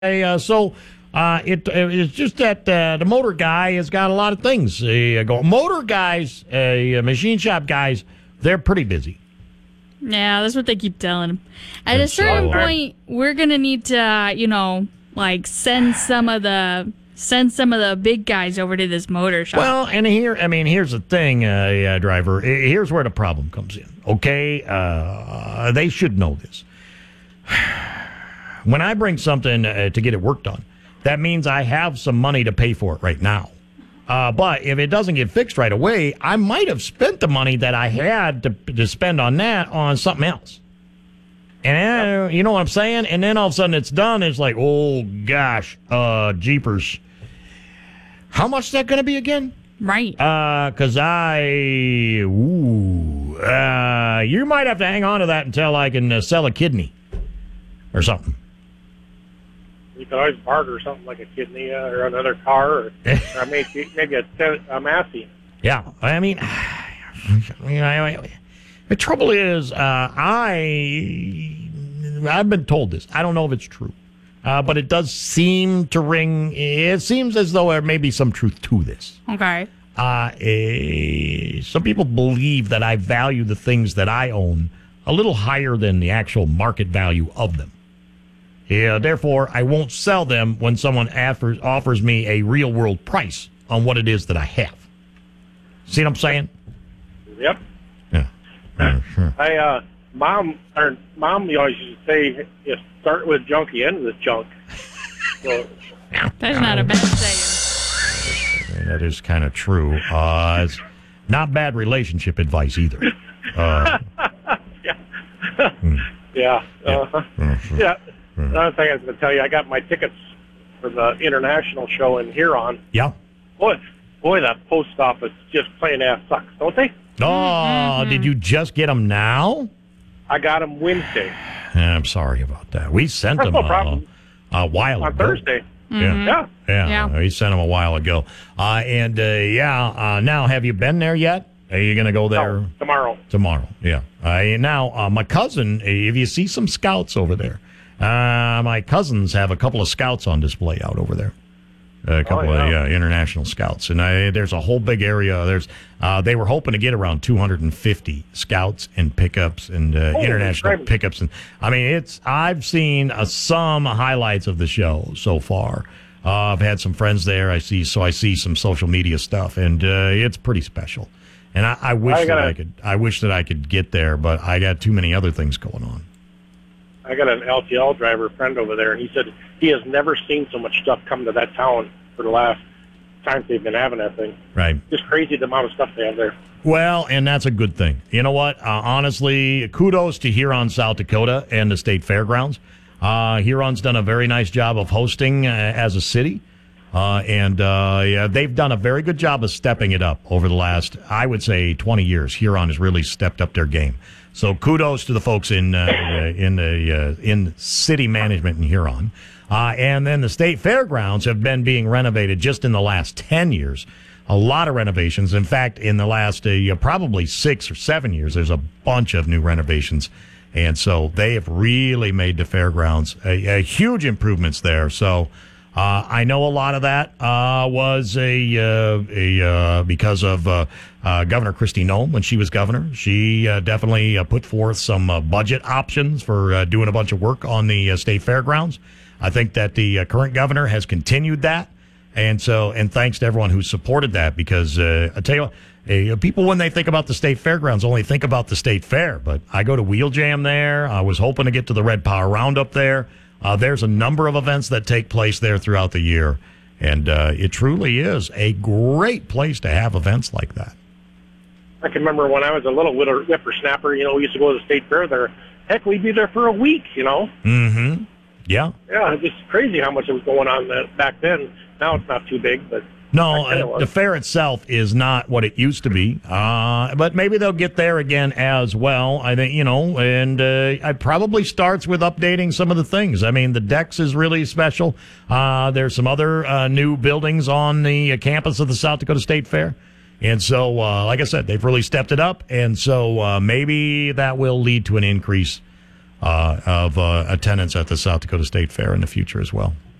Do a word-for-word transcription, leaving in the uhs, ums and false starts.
Uh, so uh, it it's just that uh, the motor guy has got a lot of things uh, going. Motor guys, uh, machine shop guys, they're pretty busy. Yeah, that's what they keep telling him. At And a certain so- point, we're gonna need to, uh, you know, like send some of the send some of the big guys over to this motor shop. Well, and here, I mean, here's the thing, uh, uh, driver. Here's where the problem comes in. Okay, uh, they should know this. When I bring something uh, to get it worked on, that means I have some money to pay for it right now. Uh, but if it doesn't get fixed right away, I might have spent the money that I had to, to spend on that on something else. And then, you know what I'm saying? And then all of a sudden it's done. It's like, oh, gosh, uh, jeepers. How much is that going to be again? Right. Because I, ooh, uh, you might have to hang on to that until I can uh, sell a kidney or something. You could always barter something like a kidney uh, or another car, or, or maybe, maybe a, a Massey. Yeah, I mean, the trouble is, uh, I, I've been told this. I don't know if it's true, uh, but it does seem to ring. It seems as though there may be some truth to this. Okay. Uh, eh, some people believe that I value the things that I own a little higher than the actual market value of them. Yeah, therefore, I won't sell them when someone offers, offers me a real-world price on what it is that I have. See what I'm saying? Yep. Yeah. Yeah, sure. I, uh, mom, or mom, you always used to say, you start with junk, you end with junk. So, That's not a bad saying. That is kind of true. Uh, it's not bad relationship advice either. Uh, yeah. hmm. Yeah. Uh, Mhm. yeah. Another thing I was going to tell you, I got my tickets for the international show in Huron. Yeah. Boy, boy, that post office just plain ass sucks, don't they? Oh, Mm-hmm. did you just get them now? I got them Wednesday. I'm sorry about that. We sent That's them no uh, problem. a while On ago. Thursday. Yeah. Yeah. Yeah. Yeah. We sent them a while ago. Uh, and, uh, yeah, uh, now, have you been there yet? Are you going to go there? No, tomorrow. Tomorrow, yeah. Uh, now, uh, my cousin, if you see some scouts over there, uh, my cousins have a couple of scouts on display out over there. A couple Oh, yeah. of yeah, international scouts. And I, there's a whole big area. There's uh, They were hoping to get around two hundred fifty scouts and pickups and uh, Holy international crap. pickups. And I mean, it's I've seen uh, some highlights of the show so far. Uh, I've had some friends there. I see, so I see some social media stuff, and uh, it's pretty special. And I, I wish I gotta- that I could. I wish that I could get there, but I got too many other things going on. I got an L T L driver friend over there, and he said he has never seen so much stuff come to that town for the last times they've been having that thing. Right. Just crazy the amount of stuff they have there. Well, and that's a good thing. You know what? Uh, honestly, kudos to Huron, South Dakota, and the state fairgrounds. Uh, Huron's done a very nice job of hosting uh, as a city. Uh, and uh, yeah, they've done a very good job of stepping it up over the last, I would say, twenty years. Huron has really stepped up their game. So kudos to the folks in uh, in the uh, in city management in Huron. Uh, and then the state fairgrounds have been being renovated just in the last ten years. A lot of renovations. In fact, in the last uh, probably six or seven years, there's a bunch of new renovations. And so they have really made the fairgrounds a, a huge improvements there. So uh, I know a lot of that uh, was a, uh, a uh, because of uh, uh, Governor Kristi Noem when she was governor. She uh, definitely uh, put forth some uh, budget options for uh, doing a bunch of work on the uh, state fairgrounds. I think that the uh, current governor has continued that. And so, and thanks to everyone who supported that, because uh, I tell you what, uh, people, when they think about the state fairgrounds, only think about the state fair. But I go to Wheel Jam there. I was hoping to get to the Red Power Roundup there. Uh, there's a number of events that take place there throughout the year. And uh, it truly is a great place to have events like that. I can remember when I was a little whipper- whippersnapper, you know, we used to go to the state fair there. Heck, we'd be there for a week, you know. Mm-hmm. Yeah. Yeah, it's just crazy how much was going on that back then. Now it's not too big, but No, back then it uh, was. the fair itself is not what it used to be, uh, but maybe they'll get there again as well. I think, you know, and uh, it probably starts with updating some of the things. I mean, the Dex is really special. Uh, there's some other uh, new buildings on the uh, campus of the South Dakota State Fair. And so, uh, like I said, they've really stepped it up, and so uh, maybe that will lead to an increase uh, of uh, attendance at the South Dakota State Fair in the future as well.